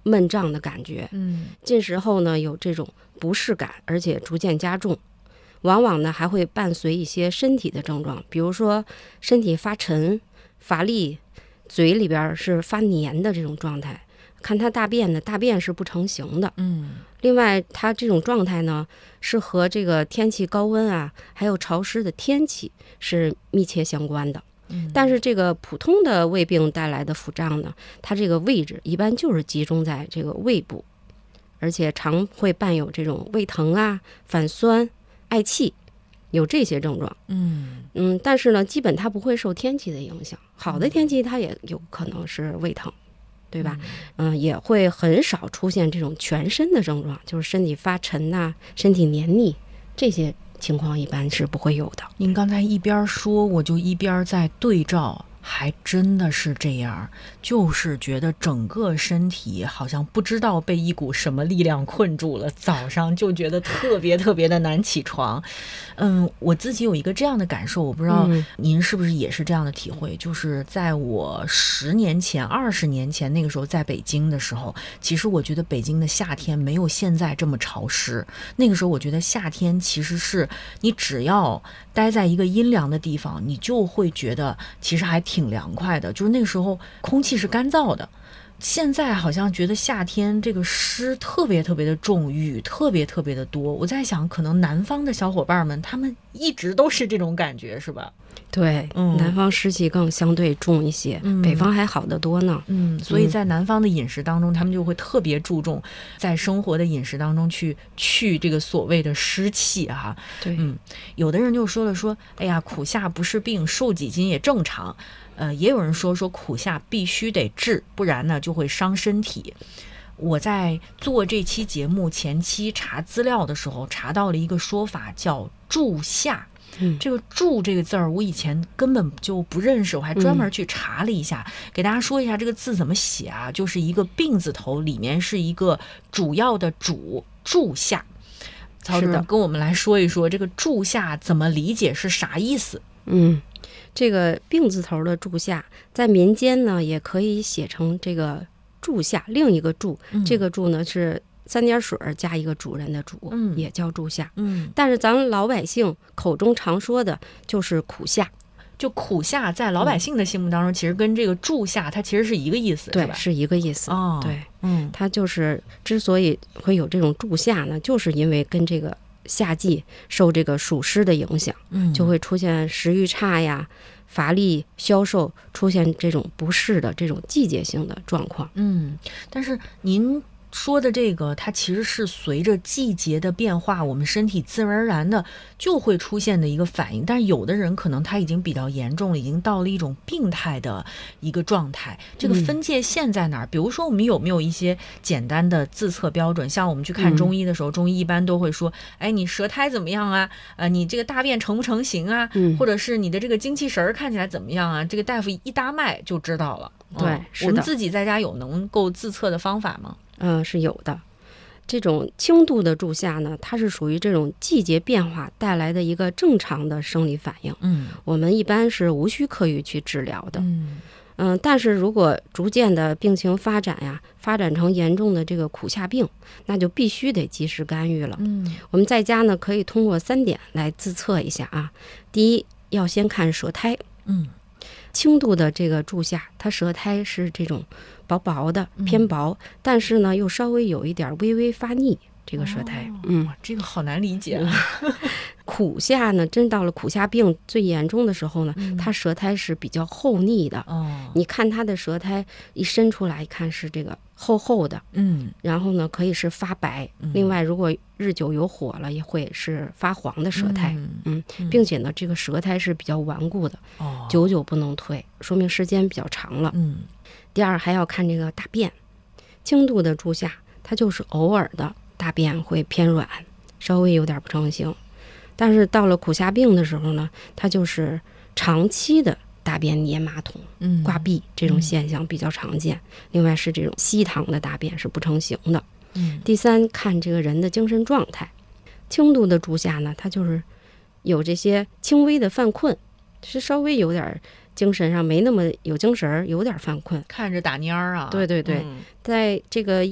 闷胀的感觉。进食后呢，有这种不适感，而且逐渐加重。往往呢还会伴随一些身体的症状，比如说身体发沉、乏力，嘴里边是发黏的这种状态。看他大便呢，大便是不成形的。另外他这种状态呢是和这个天气高温啊，还有潮湿的天气是密切相关的。但是这个普通的胃病带来的腹胀呢，它这个位置一般就是集中在这个胃部，而且常会伴有这种胃疼啊、反酸、嗳气，有这些症状。但是呢，基本它不会受天气的影响。好的天气它也有可能是胃疼，对吧？也会很少出现这种全身的症状，就是身体发沉呐、身体黏腻，这些情况一般是不会有的。 您刚才一边说，我就一边在对照，还真的是这样，就是觉得整个身体好像不知道被一股什么力量困住了，早上就觉得特别特别的难起床。我自己有一个这样的感受，我不知道您是不是也是这样的体会，就是在我10年前、20年前那个时候在北京的时候，其实我觉得北京的夏天没有现在这么潮湿。那个时候我觉得夏天其实是你只要待在一个阴凉的地方，你就会觉得其实还挺凉快的，就是那个时候空气是干燥的。现在好像觉得夏天这个湿特别特别的重，雨特别特别的多。我在想，可能南方的小伙伴们他们一直都是这种感觉，是吧？ 对，南方湿气更相对重一些，北方还好得多呢。 所以在南方的饮食当中，他们就会特别注重在生活的饮食当中去这个所谓的湿气啊。 对， 有的人就说了说，哎呀，苦夏不是病，瘦几斤也正常。也有人说苦夏必须得治，不然呢就会伤身体。我在做这期节目前期查资料的时候，查到了一个说法叫助夏。这个助这个字儿我以前根本就不认识，我还专门去查了一下，给大家说一下这个字怎么写啊，就是一个病字头，里面是一个主要的主，助夏。曹主任跟我们来说一说这个助夏怎么理解，是啥意思？ 这个病字头的助夏在民间呢也可以写成这个助夏，另一个助，这个助呢是3点水加一个主人的主，也叫助夏。但是咱们老百姓口中常说的就是苦夏。 就苦夏在老百姓的心目当中，其实跟这个助夏它其实是一个意思， 对， 是吧？ 是一个意思。对，它就是之所以会有这种助夏呢，就是因为跟这个夏季受这个暑湿的影响，就会出现食欲差呀、乏力、消瘦，出现这种不适的这种季节性的状况。 但是您说的这个，它其实是随着季节的变化，我们身体自然而然的就会出现的一个反应。但是有的人可能他已经比较严重了，已经到了一种病态的一个状态。这个分界线在哪儿？比如说我们有没有一些简单的自测标准？像我们去看中医的时候，中医一般都会说，哎，你舌苔怎么样啊？你这个大便成不成形啊？或者是你的这个精气神看起来怎么样啊？这个大夫一搭脉就知道了。 对，是的。 我们自己在家有能够自测的方法吗？ 是有的。这种轻度的助夏呢，它是属于这种季节变化带来的一个正常的生理反应。我们一般是无需刻意去治疗的。但是如果逐渐的病情发展呀，发展成严重的这个苦夏病，那就必须得及时干预了。我们在家呢可以通过3点来自测一下啊。第一，要先看舌苔。轻度的这个助夏，它舌苔是这种薄薄的、偏薄，但是呢又稍微有一点微微发腻，这个舌苔。 这个好难理解。 苦夏呢，真到了苦夏病最严重的时候呢，它舌苔是比较厚腻的。你看它的舌苔一伸出来，一看是这个厚厚的。然后呢可以是发白。另外如果日久有火了，也会是发黄的舌苔。并且呢这个舌苔是比较顽固的，久久不能退，说明时间比较长了。第二还要看这个大便。轻度的助夏，它就是偶尔的大便会偏软，稍微有点不成形。但是到了苦夏病的时候呢，它就是长期的大便黏马桶、挂壁这种现象比较常见。另外是这种稀溏的大便是不成形的。第三，看这个人的精神状态。轻度的助夏呢，它就是有这些轻微的犯困，是稍微有点精神上没那么有精神，有点犯困， 看着打蔫儿啊。 对，在这个